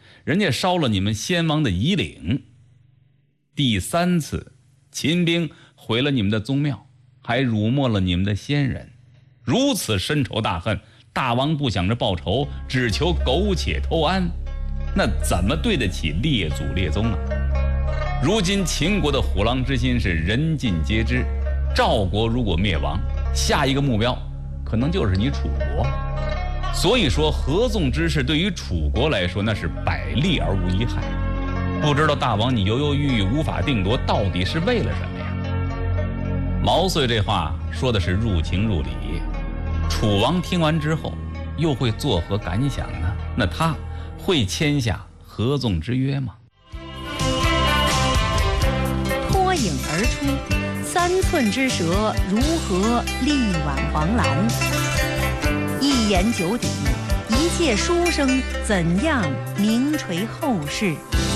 人家烧了你们先王的夷陵。第3次，秦兵毁了你们的宗庙，还辱没了你们的先人，如此深仇大恨，大王不想着报仇，只求苟且偷安，那怎么对得起列祖列宗啊？如今秦国的虎狼之心是人尽皆知，赵国如果灭亡，下一个目标可能就是你楚国。所以说合纵之事对于楚国来说那是百利而无一害。不知道大王你犹犹豫豫无法定夺，到底是为了什么呀？毛遂这话说的是入情入理，楚王听完之后又会作何感想呢？那他会签下合纵之约吗？ 脱颖而出，3寸之舌如何力挽狂澜？一言九鼎，一介书生怎样名垂后世？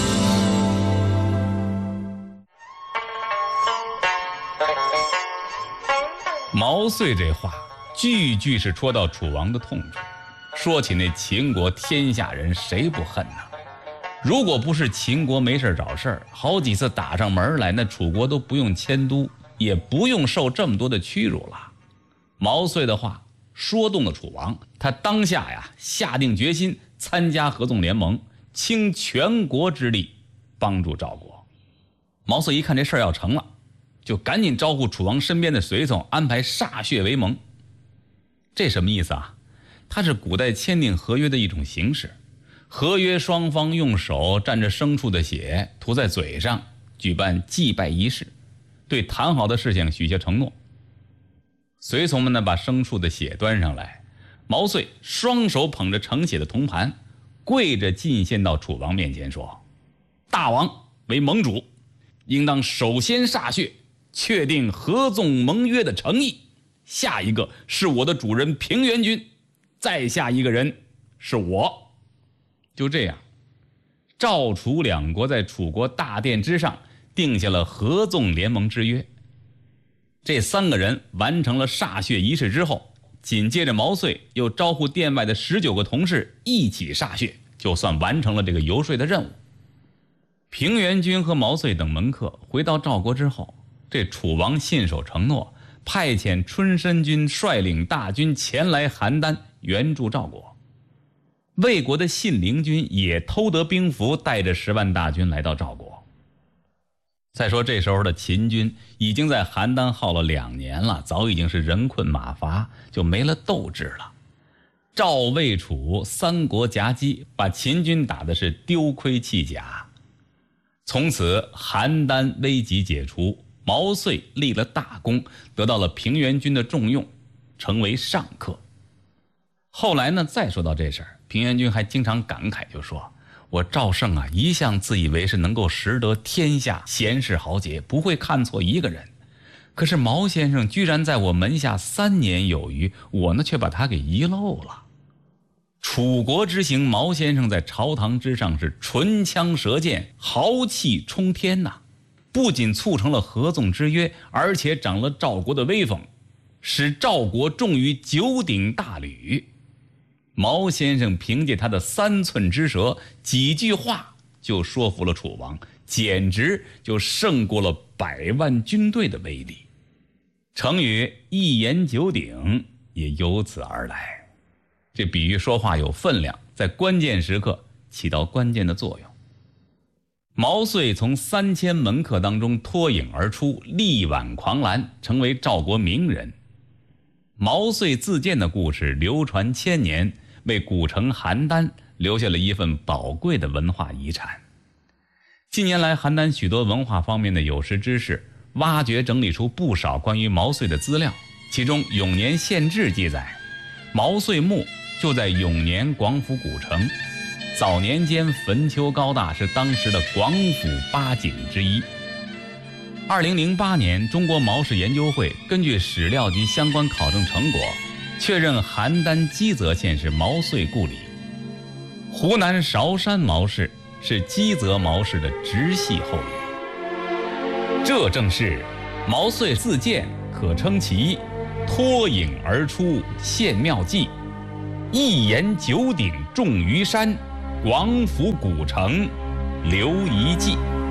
毛遂这话句句是戳到楚王的痛处。说起那秦国，天下人谁不恨呢？如果不是秦国没事找事儿，好几次打上门来，那楚国都不用迁都，也不用受这么多的屈辱了。毛遂的话说动了楚王，他当下呀下定决心参加合纵联盟，倾全国之力帮助赵国。毛遂一看这事儿要成了，就赶紧招呼楚王身边的随从，安排歃血为盟。这什么意思啊？它是古代签订合约的一种形式。合约双方用手蘸着牲畜的血涂在嘴上，举办祭拜仪式，对谈好的事情许下承诺。随从们呢把牲畜的血端上来，毛遂双手捧着盛血的铜盘，跪着进献到楚王面前说：大王为盟主，应当首先歃血，确定合纵盟约的诚意。下一个是我的主人平原君，再下一个人是我。就这样，赵楚两国在楚国大殿之上定下了合纵联盟之约。这3个人完成了歃血仪式之后，紧接着毛遂又招呼殿外的19个同事一起歃血，就算完成了这个游说的任务。平原君和毛遂等门客回到赵国之后，这楚王信守承诺，派遣春申君率领大军前来邯郸援助赵国。魏国的信陵君也偷得兵符，带着10万大军来到赵国。再说这时候的秦军已经在邯郸耗了2年了，早已经是人困马乏，就没了斗志了。赵魏楚3国夹击，把秦军打的是丢盔弃甲。从此邯郸危急解除，毛遂立了大功，得到了平原君的重用，成为上客。后来呢，再说到这事儿，平原君还经常感慨，就说：我赵胜啊，一向自以为是能够识得天下贤士豪杰，不会看错一个人。可是毛先生居然在我门下3年有余，我呢却把他给遗漏了。楚国之行，毛先生在朝堂之上是唇枪舌剑，豪气冲天呐！不仅促成了合纵之约，而且长了赵国的威风，使赵国重于9鼎大吕。毛先生凭借他的3寸之舌，几句话就说服了楚王，简直就胜过了100万军队的威力。成语一言九鼎也由此而来。这比喻说话有分量，在关键时刻起到关键的作用。毛遂从3000门客当中脱颖而出，力挽狂澜，成为赵国名人。毛遂自荐的故事流传1000年，为古城邯郸留下了一份宝贵的文化遗产。近年来，邯郸许多文化方面的有识之士挖掘整理出不少关于毛遂的资料，其中《永年县志》记载，毛遂墓就在永年广府古城，早年间坟丘高大，是当时的广府8景之一。2008年，中国毛氏研究会根据史料及相关考证成果，确认邯郸基泽县是毛遂故里。湖南韶山毛氏是基泽毛氏的直系后裔。这正是毛遂自荐可称奇，脱颖而出献妙计，一言九鼎重于山， 王府古城留遗迹》。